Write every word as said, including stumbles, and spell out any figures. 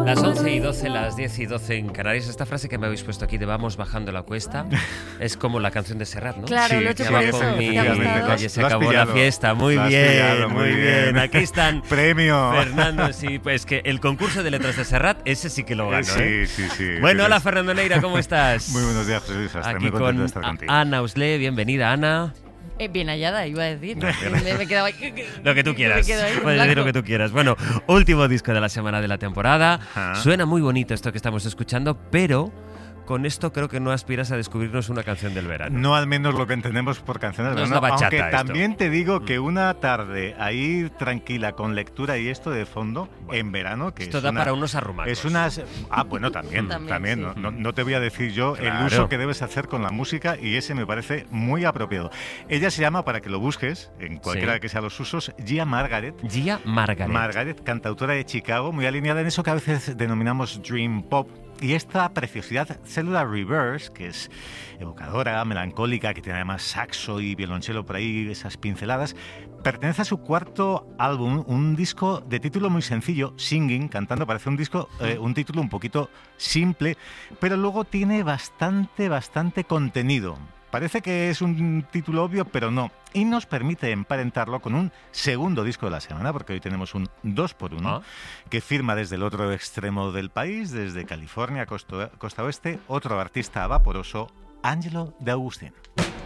Las once y doce, las diez y doce en Canarias. Esta frase que me habéis puesto aquí de vamos bajando la cuesta es como la canción de Serrat, ¿no? Claro, Sí, lo he hecho sí, por sí, eso. sí, ¿Te ha gustado? Calle se Lo has acabó la pillado. fiesta. Muy Lo has bien, pillado, muy muy bien. bien. Aquí están. Premio. Fernando, sí, pues que el concurso de letras de Serrat, ese sí que lo ganó, ¿eh? Sí, sí, sí. Bueno, hola Tienes- Fernando Neira, ¿cómo estás? Muy buenos días, José Luis. Estoy Aquí muy contento con de estar contigo. Ana Usle, bienvenida Ana. Eh, bien hallada, iba a decir. me, me he quedado ahí. Lo que tú Me quieras, quedo ahí en puedes decir blanco. lo que tú quieras. Bueno, último disco de la semana de la temporada. Ajá. Suena muy bonito esto que estamos escuchando, pero con esto creo que no aspiras a descubrirnos una canción del verano. No al menos lo que entendemos por canciones No de es verano, la bachata aunque esto. también te digo que una tarde ahí tranquila con lectura y esto de fondo en verano, que Esto es da una, para unos arrumacos. es unas ah bueno también También, también, sí. no, no, no te voy a decir yo Claro. el uso que debes hacer con la música y ese me parece muy apropiado. Ella se llama, para que lo busques en cualquiera Sí. que sea los usos, Gia Margaret. Gia Margaret. Margaret, cantautora de Chicago, muy alineada en eso que a veces denominamos dream pop. Y esta preciosidad, Cellular Reverse, que es evocadora, melancólica, que tiene además saxo y violonchelo por ahí, esas pinceladas, pertenece a su cuarto álbum, un disco de título muy sencillo, Singing, cantando, parece un disco, eh, un título un poquito simple, pero luego tiene bastante, bastante contenido. Parece que es un título obvio, pero no. Y nos permite emparentarlo con un segundo disco de la semana, porque hoy tenemos un dos por uno, Ah. que firma desde el otro extremo del país, desde California, costa, costa oeste, otro artista vaporoso, Angelo De Agustín.